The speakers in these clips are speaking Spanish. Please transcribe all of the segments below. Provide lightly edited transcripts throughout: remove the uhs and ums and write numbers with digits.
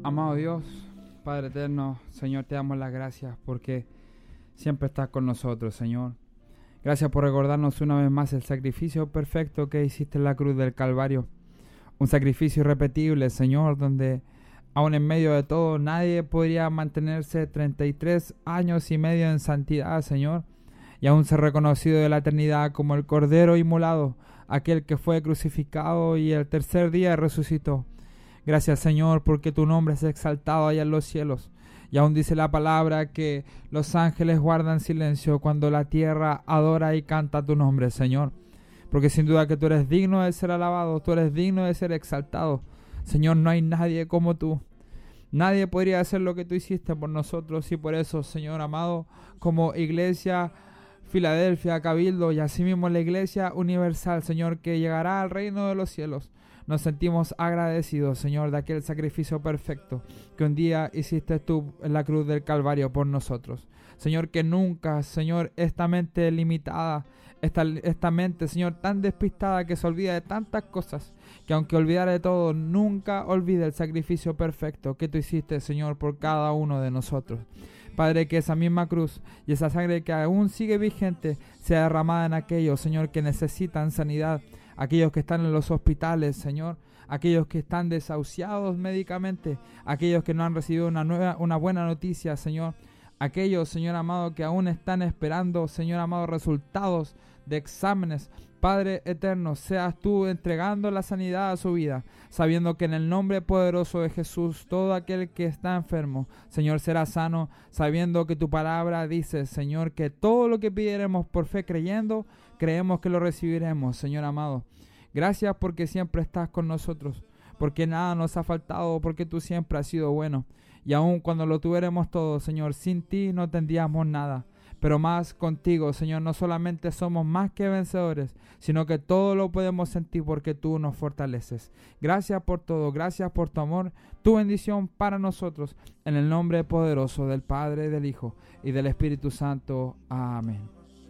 Amado Dios, Padre eterno, Señor, te damos las gracias porque siempre estás con nosotros, Señor. Gracias por recordarnos una vez más el sacrificio perfecto que hiciste en la cruz del Calvario. Un sacrificio irrepetible, Señor, donde aún en medio de todo nadie podría mantenerse 33 años y medio en santidad, Señor, y aún ser reconocido de la eternidad como el Cordero inmolado, aquel que fue crucificado y el tercer día resucitó. Gracias, Señor, porque tu nombre es exaltado allá en los cielos. Y aún dice la palabra que los ángeles guardan silencio cuando la tierra adora y canta tu nombre, Señor. Porque sin duda que tú eres digno de ser alabado, tú eres digno de ser exaltado. Señor, no hay nadie como tú. Nadie podría hacer lo que tú hiciste por nosotros, y por eso, Señor amado, como Iglesia Filadelfia, Cabildo y asimismo la Iglesia Universal, Señor, que llegará al reino de los cielos, nos sentimos agradecidos, Señor, de aquel sacrificio perfecto que un día hiciste tú en la cruz del Calvario por nosotros. Señor, que nunca, Señor, esta mente limitada, esta mente, Señor, tan despistada que se olvida de tantas cosas, que aunque olvidara de todo, nunca olvide el sacrificio perfecto que tú hiciste, Señor, por cada uno de nosotros. Padre, que esa misma cruz y esa sangre que aún sigue vigente sea derramada en aquellos, Señor, que necesitan sanidad, aquellos que están en los hospitales, Señor, aquellos que están desahuciados médicamente, aquellos que no han recibido una buena noticia, Señor, aquellos, Señor amado, que aún están esperando, Señor amado, resultados de exámenes. Padre eterno, seas tú entregando la sanidad a su vida, sabiendo que en el nombre poderoso de Jesús, todo aquel que está enfermo, Señor, será sano, sabiendo que tu palabra dice, Señor, que todo lo que pidiéramos por fe creyendo, creemos que lo recibiremos, Señor amado. Gracias porque siempre estás con nosotros, porque nada nos ha faltado, porque tú siempre has sido bueno. Y aun cuando lo tuviéramos todo, Señor, sin ti no tendríamos nada. Pero más contigo, Señor, no solamente somos más que vencedores, sino que todo lo podemos sentir porque tú nos fortaleces. Gracias por todo, gracias por tu amor, tu bendición para nosotros. En el nombre poderoso del Padre, del Hijo y del Espíritu Santo. Amén.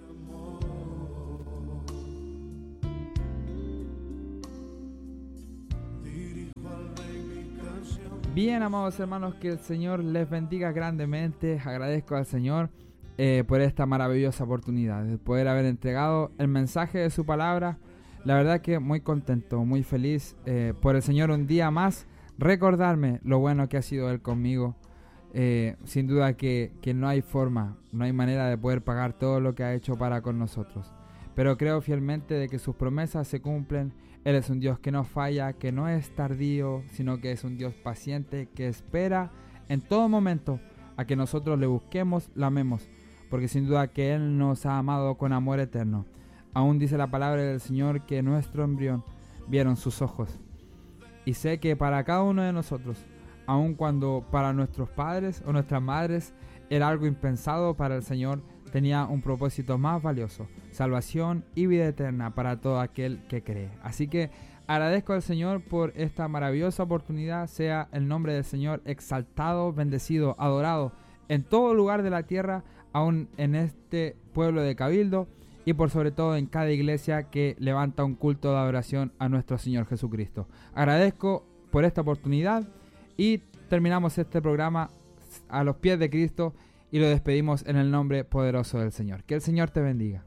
Bien, amados hermanos, que el Señor les bendiga grandemente. Agradezco al Señor por esta maravillosa oportunidad de poder haber entregado el mensaje de su palabra. La verdad que muy contento, muy feliz por el Señor un día más recordarme lo bueno que ha sido Él conmigo. Sin duda que no hay forma, no hay manera de poder pagar todo lo que ha hecho para con nosotros. Pero creo fielmente de que sus promesas se cumplen. Él es un Dios que no falla, que no es tardío, sino que es un Dios paciente, que espera en todo momento a que nosotros le busquemos, la amemos, porque sin duda que Él nos ha amado con amor eterno. Aún dice la palabra del Señor que nuestro embrión vieron sus ojos. Y sé que para cada uno de nosotros, aun cuando para nuestros padres o nuestras madres era algo impensado, para el Señor tenía un propósito más valioso: salvación y vida eterna para todo aquel que cree. Así que agradezco al Señor por esta maravillosa oportunidad. Sea el nombre del Señor exaltado, bendecido, adorado en todo lugar de la tierra, aún en este pueblo de Cabildo, y por sobre todo en cada iglesia que levanta un culto de adoración a nuestro Señor Jesucristo. Agradezco por esta oportunidad y terminamos este programa a los pies de Cristo y lo despedimos en el nombre poderoso del Señor. Que el Señor te bendiga.